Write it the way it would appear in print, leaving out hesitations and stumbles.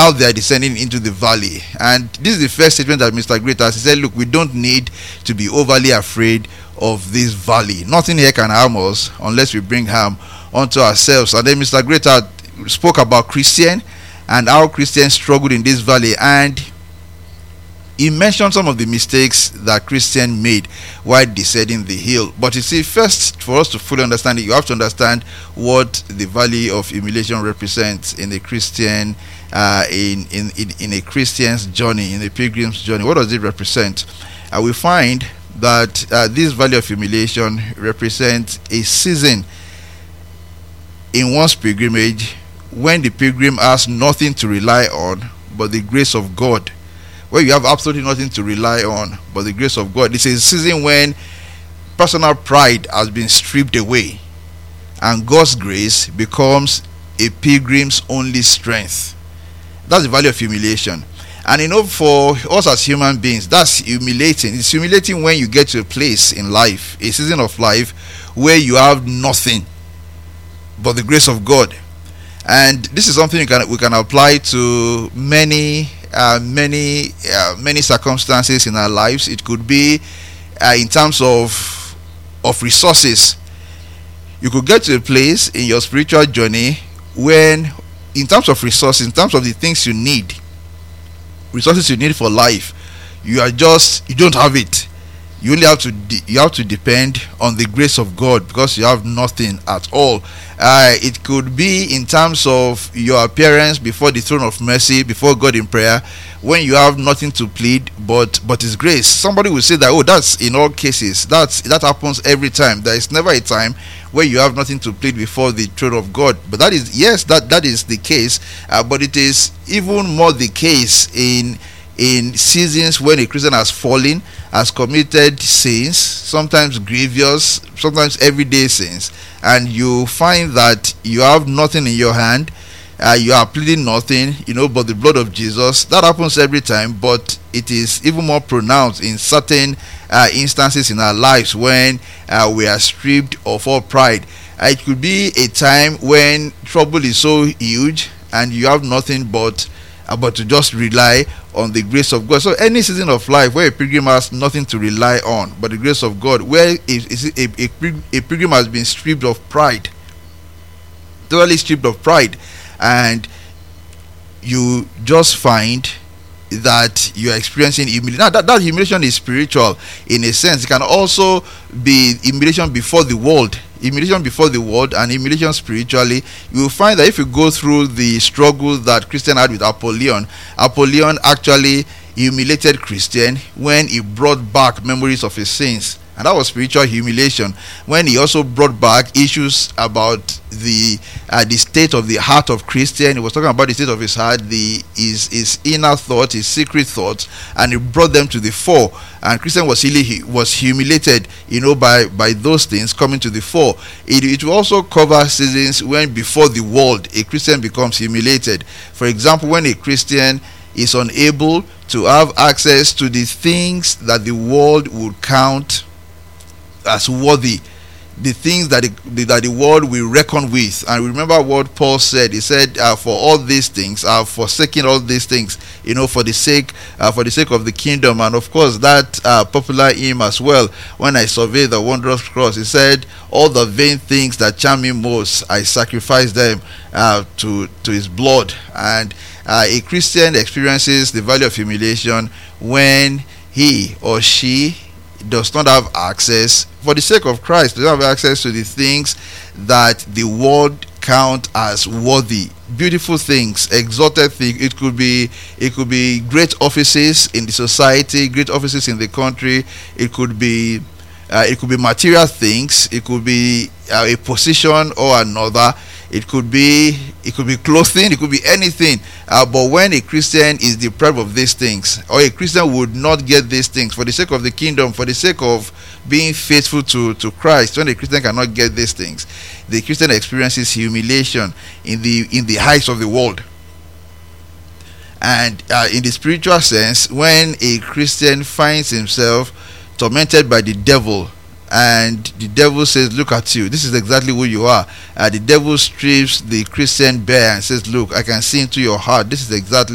how they are descending into the valley. And this is the first statement that Mr. Great has. He said, look, we don't need to be overly afraid of this valley. Nothing here can harm us unless we bring harm unto ourselves. And then Mr. Great spoke about Christian and how Christians struggled in this valley, and he mentioned some of the mistakes that Christian made while descending the hill. But you see, first, for us to fully understand it, you have to understand what the valley of humiliation represents in a Christian, in a Christian's journey, in a pilgrim's journey. What does it represent? We find that this valley of humiliation represents a season in one's pilgrimage when the pilgrim has nothing to rely on but the grace of God. Where you have absolutely nothing to rely on but the grace of God. This is a season when personal pride has been stripped away, and God's grace becomes a pilgrim's only strength. That's the value of humiliation. And for us as human beings, that's humiliating. It's humiliating when you get to a place in life, a season of life, where you have nothing but the grace of God. And this is something we can apply to many circumstances in our lives. It could be in terms of resources. You could get to a place in your spiritual journey when, in terms of resources, in terms of the things you need, resources you need for life, you don't have it. You only have to depend on the grace of God because you have nothing at all. It could be in terms of your appearance before the throne of mercy, before God in prayer, when you have nothing to plead but His grace. Somebody will say that, oh, that's in all cases. That happens every time. There is never a time where you have nothing to plead before the throne of God. But that is the case. But it is even more the case in seasons when a Christian has fallen, has committed sins, sometimes grievous, sometimes everyday sins, and you find that you have nothing in your hand, you are pleading nothing, but the blood of Jesus. That happens every time, but it is even more pronounced in certain instances in our lives when we are stripped of all pride. It could be a time when trouble is so huge and you have nothing but to just rely on the grace of God. So any season of life where a pilgrim has nothing to rely on but the grace of God, where a pilgrim has been stripped of pride, totally stripped of pride, and you just find that you are experiencing humiliation. Now that humiliation is spiritual in a sense. It can also be humiliation before the world. Humiliation before the world and humiliation spiritually. You will find that if you go through the struggle that Christian had with Apollyon actually humiliated Christian when he brought back memories of his sins. And that was spiritual humiliation. When he also brought back issues about the state of the heart of Christian. He was talking about the state of his heart, his inner thoughts, his secret thoughts, and he brought them to the fore. And Christian was humiliated, by those things coming to the fore. It will also cover seasons when before the world a Christian becomes humiliated. For example, when a Christian is unable to have access to the things that the world would count as worthy, the things that the world will reckon with. And remember what Paul said. He said, for all these things, forsaking all these things, for the sake of the kingdom. And of course that popular hymn as well, when I survey the wondrous cross, he said, all the vain things that charm me most, I sacrifice them to his blood. And a Christian experiences the value of humiliation when he or she does not have access, for the sake of Christ, does not have access to the things that the world count as worthy, beautiful things, exalted things. It could be great offices in the society, great offices in the country. It could be material things. It could be a position or another. It could be clothing. It could be anything. But when a Christian is deprived of these things, or a Christian would not get these things for the sake of the kingdom, for the sake of being faithful to Christ, when a Christian cannot get these things, the Christian experiences humiliation in the heights of the world. And in the spiritual sense, when a Christian finds himself tormented by the devil, and the devil says, look at you, this is exactly who you are. The devil strips the Christian bare and says, look, I can see into your heart, this is exactly